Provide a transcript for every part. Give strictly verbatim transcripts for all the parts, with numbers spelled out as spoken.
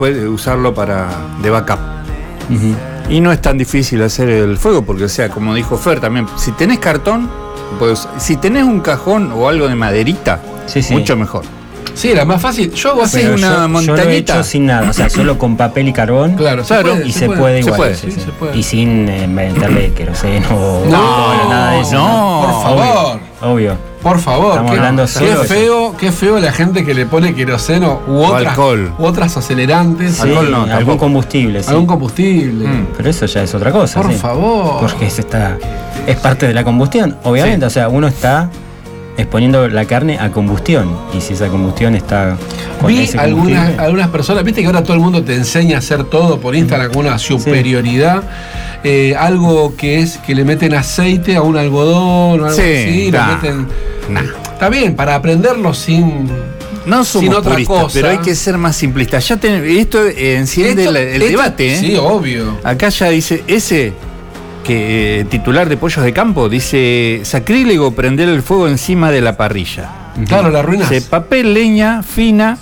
puede usarlo para de backup. Uh-huh. Y no es tan difícil hacer el fuego, porque, o sea, como dijo Fer también, si tenés cartón, pues, si tenés un cajón o algo de maderita, sí, sí. mucho mejor. Sí, la más fácil. Yo hago así una yo, montañita. Yo lo he hecho sin nada, o sea, solo con papel y carbón. Claro, claro. Y se, se puede, puede igual. Se puede, sí, sí, sí. Se puede. Y sin eh, meterle queroseno o no, nada de eso. No, por favor. Obvio. obvio. Por favor. Estamos qué, hablando qué feo, qué feo la gente que le pone queroseno u otras, alcohol. u otras acelerantes. Sí, alcohol no, algún combustible. Sí. Algún combustible. Mm, pero eso ya es otra cosa. Por sí. favor. Porque es, está, es parte de la combustión, obviamente. Sí. O sea, uno está exponiendo la carne a combustión, y si esa combustión está con Vi ese algunas, algunas personas, viste que ahora todo el mundo te enseña a hacer todo por Instagram con una superioridad, sí. eh, algo que es que le meten aceite a un algodón o algo sí, así, nah, le meten nah. Está bien, para aprenderlo sin no somos sin otra puristas, cosa. Pero hay que ser más simplistas. Ya ten, esto eh, enciende esto, el, el esto, debate, ¿eh? Sí, obvio. Acá ya dice ese que eh, titular de Pollos de Campo dice: sacrílego prender el fuego encima de la parrilla. Claro, la arruinas. Dice papel, leña fina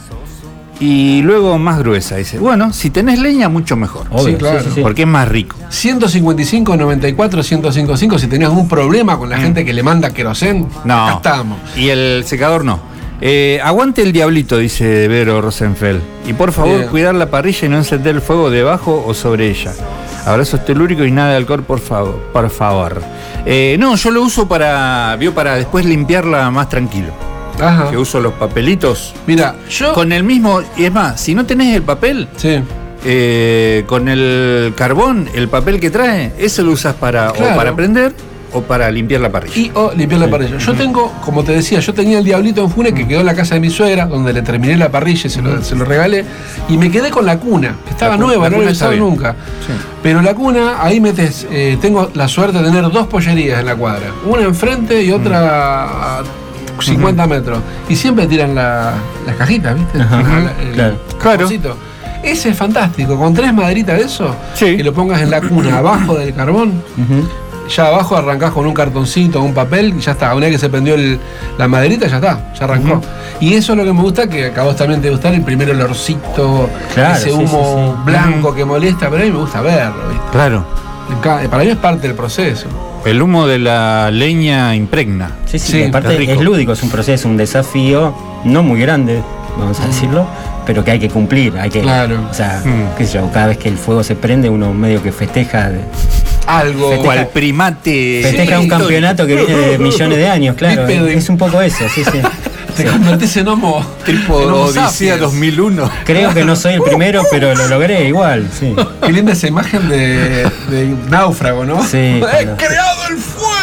y luego más gruesa. Dice, bueno, si tenés leña, mucho mejor. Obvio, sí, claro. Sí, sí, porque es más rico. ciento cincuenta y cinco, noventa y cuatro, ciento cincuenta y cinco. Si tenés algún problema con la mm. gente que le manda querosén, no. Acá estamos. Y el secador no. Eh, aguante el diablito, dice Vero Rosenfeld. Y por favor, yeah. cuidar la parrilla y no encender el fuego debajo o sobre ella. Abrazos telúricos y nada de alcohol, por favor. Por favor. Eh, no, yo lo uso para, vio, para después limpiarla más tranquilo. Ajá. Que uso los papelitos. Mira, yo. Con el mismo. Y es más, si no tenés el papel. Sí. Eh, con el carbón, el papel que trae, eso lo usas para, claro. o para prender o para limpiar la parrilla. Y o limpiar la parrilla. Yo tengo, como te decía, yo tenía el diablito en Funes que quedó en la casa de mi suegra, donde le terminé la parrilla y se lo, se lo regalé. Y me quedé con la cuna, que estaba la nueva, no la he usado nunca. Sí. Pero la cuna, ahí metes, eh, tengo la suerte de tener dos pollerías en la cuadra. Una enfrente y otra a cincuenta uh-huh. metros. Y siempre tiran la, las cajitas, ¿viste? Ajá, el, el, claro. claro. Ese es fantástico. Con tres maderitas de eso, sí. que lo pongas en la cuna abajo del carbón. Uh-huh. Ya abajo arrancás con un cartoncito, un papel y ya está. Una vez que se prendió el, la maderita, ya está, ya arrancó. Uh-huh. Y eso es lo que me gusta, que a vos también te gustar el primer olorcito, claro, ese sí, humo sí, sí. blanco uh-huh. que molesta, pero a mí me gusta verlo, ¿viste? Claro. Para mí es parte del proceso. El humo de la leña impregna. Sí, sí, sí, aparte es, es lúdico, es un proceso, un desafío no muy grande, vamos a decirlo, pero que hay que cumplir, hay que, claro. o sea, mm. qué sé yo, cada vez que el fuego se prende uno medio que festeja de, algo, festeja, cual primate, festeja sí, un campeonato que viene de millones de años, claro, es, es un poco eso, sí, sí. Te sí. convertís en homo. Tipo Odisea dos mil uno. Creo que no soy el primero, pero lo logré igual, sí. Qué linda esa imagen de, de náufrago, ¿no? Sí. ¡He claro. creado el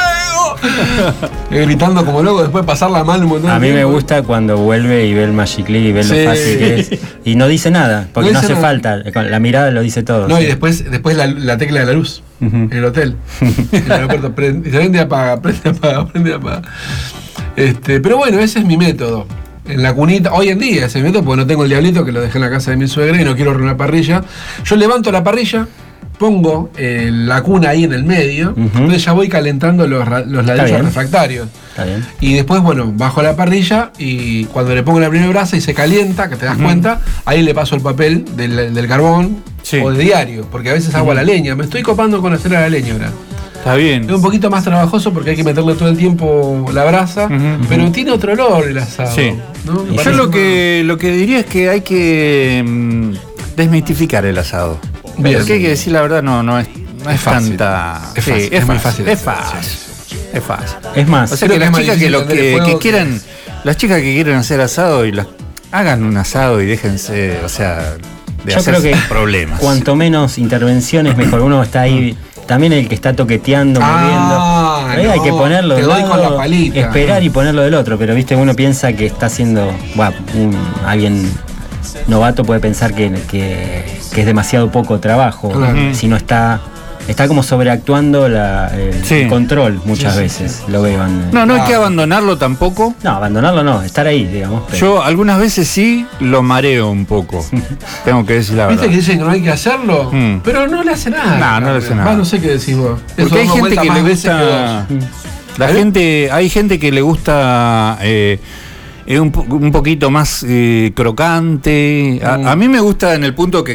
fuego! Gritando como loco, después de pasarla mal un montón de A mí tiempo. me gusta cuando vuelve y ve el Magic Click y ve sí. lo fácil que es. Y no dice nada, porque no, no hace nada. falta. Con la mirada lo dice todo. No, sí. y después, después la, la tecla de la luz. Uh-huh. En el hotel. En el aeropuerto. Prende, prende y apaga, prende y apaga, prende y apaga. Este, pero bueno, ese es mi método. En la cunita, hoy en día ese método, porque no tengo el diablito que lo dejé en la casa de mi suegra y no quiero arruinar la parrilla. Yo levanto la parrilla, pongo eh, la cuna ahí en el medio, uh-huh. entonces ya voy calentando los, los ladrillos refractarios. Está bien. Y después, bueno, bajo la parrilla y cuando le pongo la primera brasa y se calienta, que te das uh-huh. cuenta, ahí le paso el papel del, del carbón sí. o de diario, porque a veces hago uh-huh. a la leña. Me estoy copando con hacer a la leña ahora. Está bien. Es un poquito más trabajoso porque hay que meterle todo el tiempo la brasa, uh-huh. pero tiene otro olor el asado. Sí. ¿no? Yo lo que, lo que diría es que hay que mm, desmitificar el asado. Bien. Porque hay que decir la verdad, no, no es, no es, es tanta. Es fácil. Sí, es, es muy fácil. Es fácil. Es fácil. Es más. O sea que las chicas que, lo que, que quieran, las chicas que quieren hacer asado y las hagan un asado y déjense, o sea, de yo creo que problemas. Cuanto menos intervenciones mejor. Uno está ahí. También el que está toqueteando, ah, moviendo. No, hay que ponerlo te de doy lado, con la palita. Esperar y ponerlo del otro. Pero viste, uno piensa que está haciendo. Bueno, un, alguien novato puede pensar que, que, que es demasiado poco trabajo. Claro. Si no está. Está como sobreactuando la, el, sí. el control muchas sí, veces, sí. lo veo. En, no, no hay ah. que abandonarlo tampoco. No, abandonarlo no, estar ahí, digamos. Pero. Yo algunas veces sí lo mareo un poco. Tengo que decir la verdad. ¿Viste que dicen que no hay que hacerlo? Mm. Pero no le hace nada. No, no le hace nada. Ah, no sé qué decís vos. Porque hay gente que le gusta. La gente, hay gente que le gusta eh, es un, un poquito más eh, crocante. A, mm. a mí me gusta en el punto que